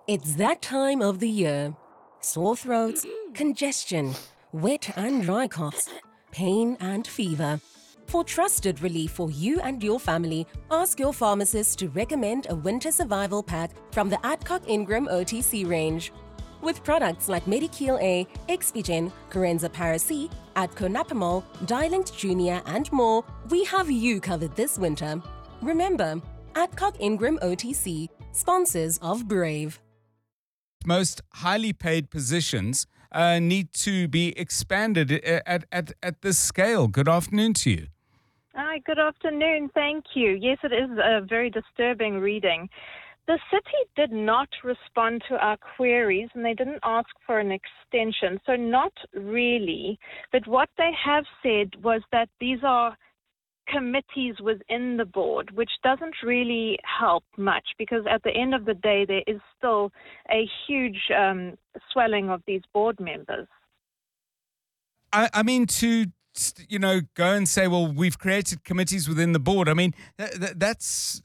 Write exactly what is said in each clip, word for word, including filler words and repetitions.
It's that time of the year. Sore throats, congestion, wet and dry coughs, pain and fever. For trusted relief for you and your family, ask your pharmacist to recommend a winter survival pack from the Adcock Ingram O T C range. With products like Medikeel A, Expigen, Corenza Para-C, Adco Napamol, Dilinct Junior and more, we have you covered this winter. Remember, Adcock Ingram O T C, sponsors of Brave. Most highly paid positions uh, need to be expanded at, at, at this scale. Good afternoon to you. Hi, good afternoon. Thank you. Yes, it is a very disturbing reading. The city did not respond to our queries and they didn't ask for an extension. So not really. But what they have said was that these are committees within the board, which doesn't really help much because at the end of the day, there is still a huge um, swelling of these board members. I, I mean, to, you know, go and say, well, we've created committees within the board. I mean, th- that's...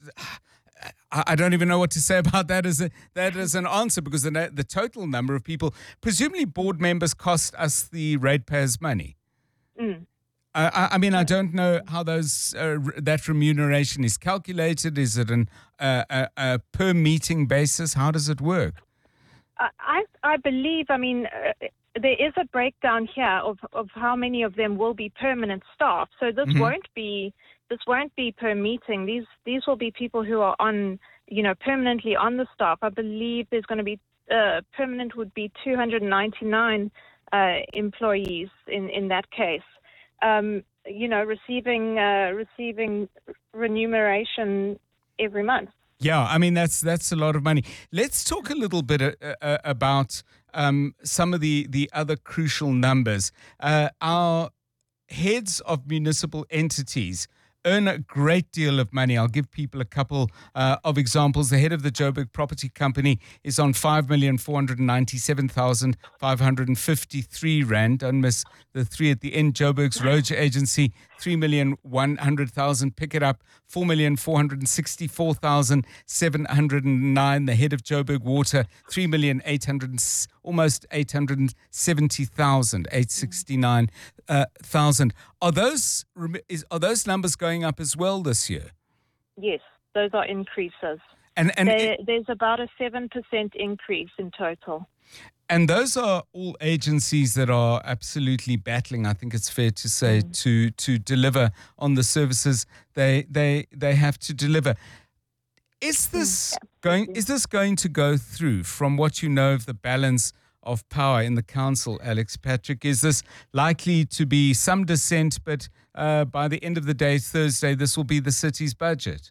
I don't even know what to say about that as a, that as an answer because the, the total number of people, presumably board members cost us the ratepayers' money. Mm. I, I mean, I don't know how those uh, that remuneration is calculated. Is it an uh, a, a per meeting basis? How does it work? I I believe. I mean, uh, there is a breakdown here of, of how many of them will be permanent staff. So this mm-hmm. won't be this won't be per meeting. These these will be people who are on you know permanently on the staff. I believe there's going to be uh, permanent would be two hundred ninety-nine uh, employees in, in that case. Um, you know, receiving uh, receiving remuneration every month. Yeah, I mean that's that's a lot of money. Let's talk a little bit uh, uh, about um, some of the the other crucial numbers. Uh, our heads of municipal entities earn a great deal of money. I'll give people a couple uh, of examples. The head of the Joburg Property Company is on five million four hundred ninety-seven thousand five hundred fifty-three rand. Don't miss the three at the end. Joburg's Roads Agency, three million one hundred thousand. Pick it up, four million four hundred sixty-four thousand seven hundred nine. The head of Joburg Water, three million eight hundred, almost eight hundred seventy thousand, eight hundred sixty-nine thousand. Are those is are those numbers going up as well this year? Yes, those are increases. And and there, it, there's about a seven percent increase in total. And those are all agencies that are absolutely battling, I think it's fair to say, mm. to to deliver on the services they they they have to deliver. Is this mm, going is this going to go through from what you know of the balance of power in the council, Alex Patrick? Is this likely to be some dissent, but uh, by the end of the day, Thursday, this will be the city's budget?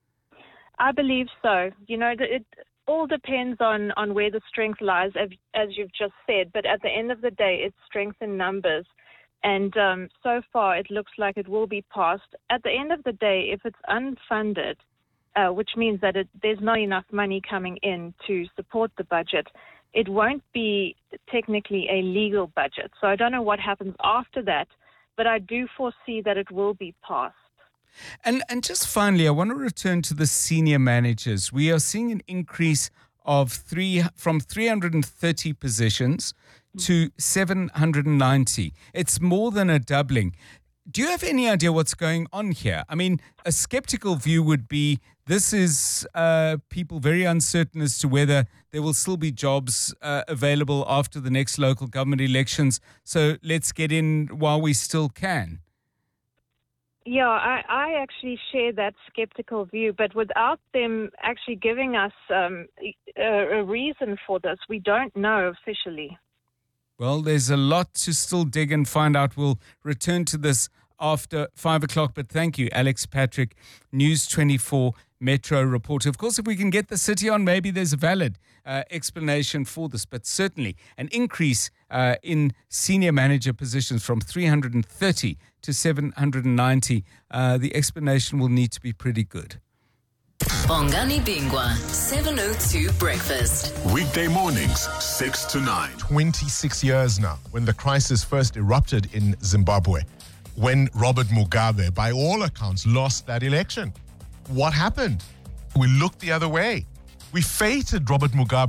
I believe so. You know, it all depends on, on where the strength lies, as, as you've just said. But at the end of the day, it's strength in numbers. And um, so far, it looks like it will be passed. At the end of the day, if it's unfunded, uh, which means that it, there's not enough money coming in to support the budget, it won't be technically a legal budget. So I don't know what happens after that, but I do foresee that it will be passed. And and just finally, I want to return to the senior managers. We are seeing an increase of three from three hundred thirty positions to seven hundred ninety. It's more than a doubling. Do you have any idea what's going on here? I mean, a skeptical view would be this is uh, people very uncertain as to whether there will still be jobs uh, available after the next local government elections. So let's get in while we still can. Yeah, I, I actually share that skeptical view, but without them actually giving us um, a, a reason for this, we don't know officially. Well, there's a lot to still dig and find out. We'll return to this after five o'clock, but thank you, Alex Patrick, News twenty-four Metro reporter. Of course, if we can get the city on, maybe there's a valid uh, explanation for this, but certainly an increase uh, in senior manager positions from three hundred thirty to seven hundred ninety. Uh, the explanation will need to be pretty good. Bongani Bingwa, seven oh two Breakfast. Weekday mornings, six to nine. twenty-six years now, when the crisis first erupted in Zimbabwe, when Robert Mugabe, by all accounts, lost that election. What happened? We looked the other way. We fated Robert Mugabe